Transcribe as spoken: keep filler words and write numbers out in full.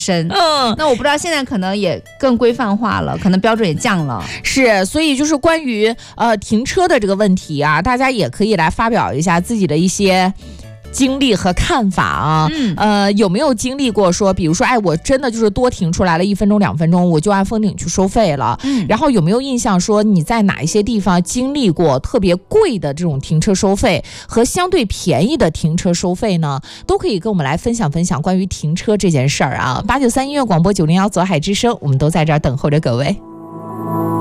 深。嗯，那我不知道现在可能也更规范化了，可能标准也降了。 是，所以就是关于呃停车的这个问题啊，大家也可以来发表一下自己的一些经历和看法啊。嗯，呃，有没有经历过说，比如说，哎，我真的就是多停出来了一分钟、两分钟，我就按封顶去收费了。嗯，然后有没有印象说你在哪一些地方经历过特别贵的这种停车收费和相对便宜的停车收费呢？都可以跟我们来分享分享关于停车这件事儿啊。八九三音乐广播九零幺左海之声，我们都在这儿等候着各位。